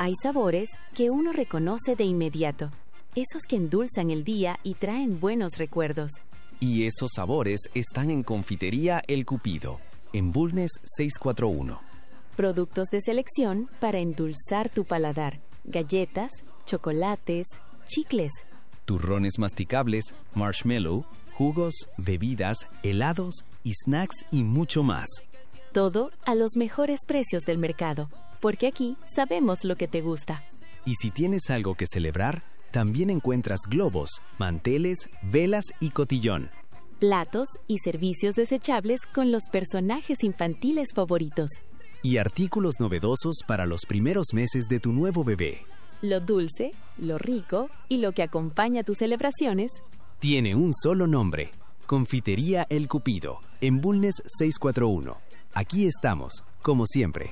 Hay sabores que uno reconoce de inmediato, esos que endulzan el día y traen buenos recuerdos. Y esos sabores están en Confitería El Cupido, en Bulnes 641. Productos de selección para endulzar tu paladar. Galletas, chocolates, chicles. Turrones masticables, marshmallow, jugos, bebidas, helados y snacks y mucho más. Todo a los mejores precios del mercado, porque aquí sabemos lo que te gusta. Y si tienes algo que celebrar, también encuentras globos, manteles, velas y cotillón. Platos y servicios desechables con los personajes infantiles favoritos. Y artículos novedosos para los primeros meses de tu nuevo bebé. Lo dulce, lo rico y lo que acompaña tus celebraciones tiene un solo nombre: Confitería El Cupido, en Bulnes 641. Aquí estamos, como siempre.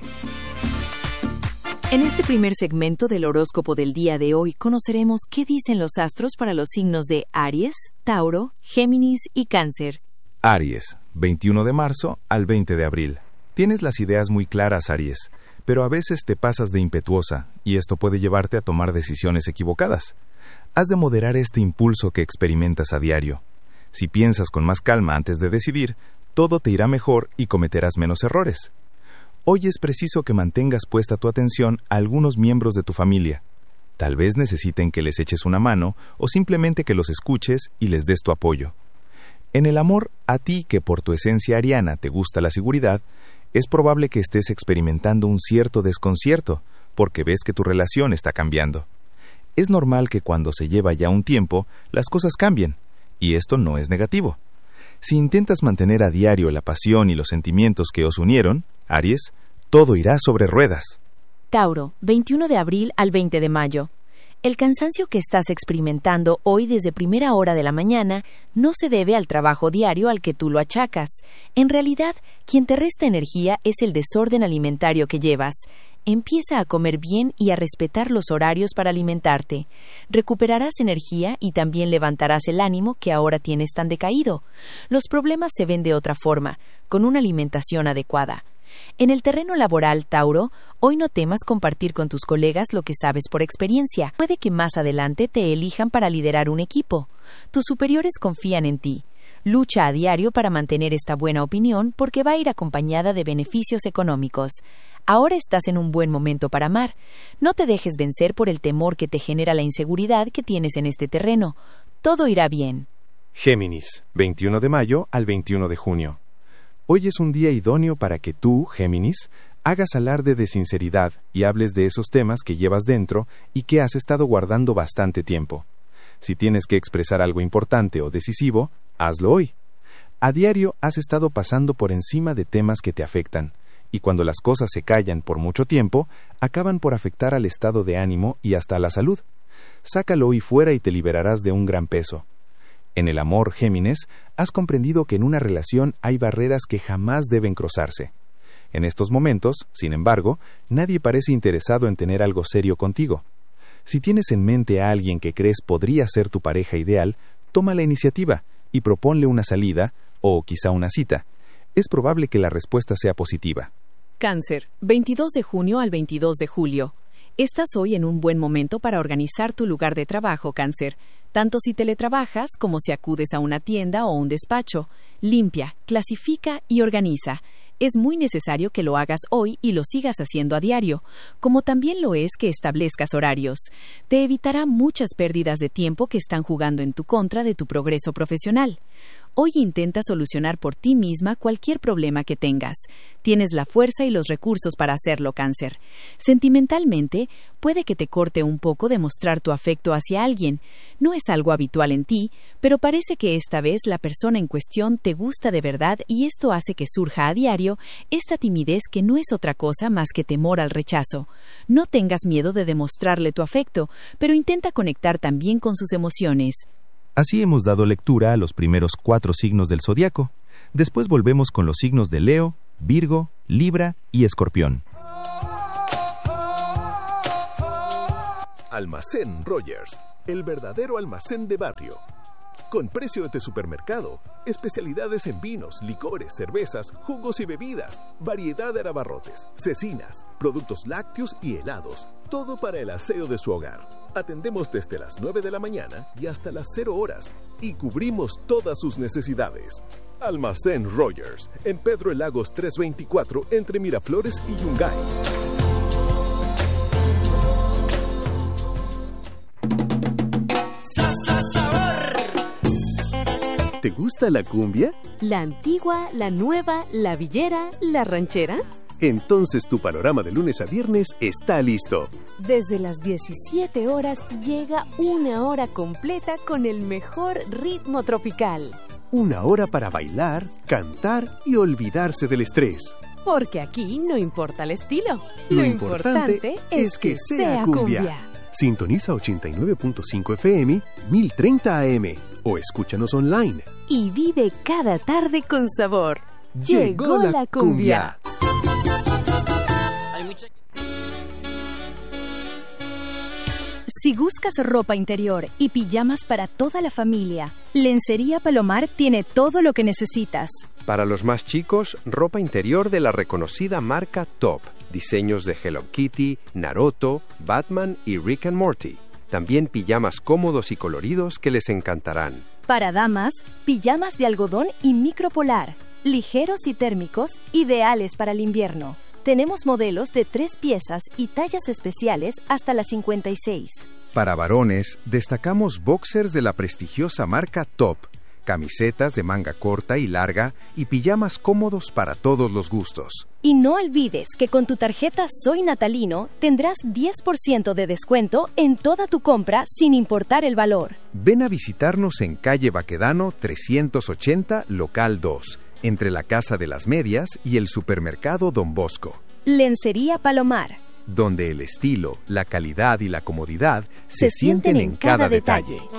En este primer segmento del horóscopo del día de hoy conoceremos qué dicen los astros para los signos de Aries, Tauro, Géminis y Cáncer. Aries, 21 de marzo al 20 de abril. Tienes las ideas muy claras, Aries, pero a veces te pasas de impetuosa y esto puede llevarte a tomar decisiones equivocadas. Has de moderar este impulso que experimentas a diario. Si piensas con más calma antes de decidir, todo te irá mejor y cometerás menos errores. Hoy es preciso que mantengas puesta tu atención a algunos miembros de tu familia. Tal vez necesiten que les eches una mano o simplemente que los escuches y les des tu apoyo. En el amor, a ti que por tu esencia ariana te gusta la seguridad, es probable que estés experimentando un cierto desconcierto porque ves que tu relación está cambiando. Es normal que cuando se lleva ya un tiempo, las cosas cambien, y esto no es negativo. Si intentas mantener a diario la pasión y los sentimientos que os unieron, Aries, todo irá sobre ruedas. Tauro, 21 de abril al 20 de mayo. El cansancio que estás experimentando hoy desde primera hora de la mañana no se debe al trabajo diario al que tú lo achacas. En realidad, quien te resta energía es el desorden alimentario que llevas. Empieza a comer bien y a respetar los horarios para alimentarte. Recuperarás energía y también levantarás el ánimo que ahora tienes tan decaído. Los problemas se ven de otra forma, con una alimentación adecuada. En el terreno laboral, Tauro, hoy no temas compartir con tus colegas lo que sabes por experiencia. Puede que más adelante te elijan para liderar un equipo. Tus superiores confían en ti. Lucha a diario para mantener esta buena opinión porque va a ir acompañada de beneficios económicos. Ahora estás en un buen momento para amar. No te dejes vencer por el temor que te genera la inseguridad que tienes en este terreno. Todo irá bien. Géminis, 21 de mayo al 21 de junio. Hoy es un día idóneo para que tú, Géminis, hagas alarde de sinceridad y hables de esos temas que llevas dentro y que has estado guardando bastante tiempo. Si tienes que expresar algo importante o decisivo, hazlo hoy. A diario has estado pasando por encima de temas que te afectan, y cuando las cosas se callan por mucho tiempo, acaban por afectar al estado de ánimo y hasta a la salud. Sácalo hoy fuera y te liberarás de un gran peso. En el amor, Géminis, has comprendido que en una relación hay barreras que jamás deben cruzarse. En estos momentos, sin embargo, nadie parece interesado en tener algo serio contigo. Si tienes en mente a alguien que crees podría ser tu pareja ideal, toma la iniciativa y proponle una salida, o quizá una cita. Es probable que la respuesta sea positiva. Cáncer, 22 de junio al 22 de julio. Estás hoy en un buen momento para organizar tu lugar de trabajo, Cáncer. Tanto si teletrabajas como si acudes a una tienda o un despacho. Limpia, clasifica y organiza. Es muy necesario que lo hagas hoy y lo sigas haciendo a diario, como también lo es que establezcas horarios. Te evitará muchas pérdidas de tiempo que están jugando en tu contra de tu progreso profesional. Hoy intenta solucionar por ti misma cualquier problema que tengas. Tienes la fuerza y los recursos para hacerlo, Cáncer. Sentimentalmente, puede que te corte un poco demostrar tu afecto hacia alguien. No es algo habitual en ti, pero parece que esta vez la persona en cuestión te gusta de verdad y esto hace que surja a diario esta timidez que no es otra cosa más que temor al rechazo. No tengas miedo de demostrarle tu afecto, pero intenta conectar también con sus emociones. Así hemos dado lectura a los primeros 4 signos del zodiaco. Después volvemos con los signos de Leo, Virgo, Libra y Escorpión. Almacén Rogers, el verdadero almacén de barrio. con precios de supermercado. Especialidades en vinos, licores, cervezas, jugos y bebidas. Variedad de abarrotes, cecinas, productos lácteos y helados. Todo para el aseo de su hogar. Atendemos desde las 9 de la mañana y hasta las 0 horas. Y cubrimos todas sus necesidades. Almacén Rogers, en Pedro el Lagos 324, entre Miraflores y Yungay. ¿Te gusta la cumbia? ¿La antigua, la nueva, la villera, la ranchera? Entonces tu panorama de lunes a viernes está listo. Desde las 17 horas llega una hora completa con el mejor ritmo tropical. Una hora para bailar, cantar y olvidarse del estrés. Porque aquí no importa el estilo. Lo importante es que sea cumbia. Sintoniza 89.5 FM, 1030 AM o escúchanos online. Y vive cada tarde con sabor. Llegó la cumbia. Si buscas ropa interior y pijamas para toda la familia, Lencería Palomar tiene todo lo que necesitas. Para los más chicos, ropa interior de la reconocida marca Top. Diseños de Hello Kitty, Naruto, Batman y Rick and Morty. También pijamas cómodos y coloridos que les encantarán. Para damas, pijamas de algodón y micropolar, ligeros y térmicos, ideales para el invierno. Tenemos modelos de 3 piezas y tallas especiales hasta las 56. Para varones, destacamos boxers de la prestigiosa marca Top, camisetas de manga corta y larga y pijamas cómodos para todos los gustos. Y no olvides que con tu tarjeta Soy Natalino tendrás 10% de descuento en toda tu compra sin importar el valor. Ven a visitarnos en calle Baquedano 380, local 2, entre la Casa de las Medias y el supermercado Don Bosco. Lencería Palomar, donde el estilo, la calidad y la comodidad se sienten en cada detalle.